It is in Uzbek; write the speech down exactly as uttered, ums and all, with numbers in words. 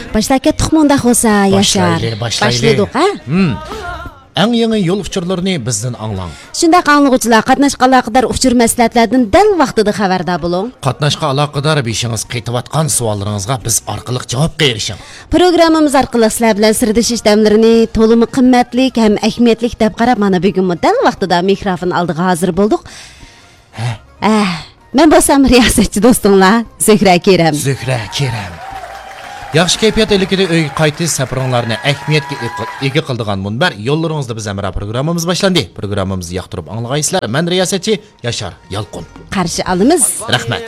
Başlap ketdik mundaq olsa, Yaşar. Başlaylik, ha? Hmm. Eng yangi yo'l uchurlarini bizdan anglang. Shundaq anglag'uvchilar qatnashqa aloqador uchur maslahatlardan dal vaqtida xabardor bo'ling. Qatnashqa aloqador beshingiz qaytayotgan savollaringizga biz orqali javobga erishing. Programmamiz orqali sizlar bilan sirdishish damlarini to'limi qimmatlik ham ahamiyatli deb qarab, mana bugun dal vaqtida mikrofon oldiga hozir bo'ldik. Ha. Ah, men bo'lsam riyosatchi do'stinglar, Zuhra Kerem. Zuhra Kerem. Yaxshi kayfiyat elikida uy qaytish safaringlarni ahamiyatga ega qildigan munbar yo'llaringizda biz amra programmamiz boshlandi. Programmamizni yoqtirib anglag'aysizlar. Men riyosatchi Yashar Yalqin. Qarshi olamiz. Rahmat.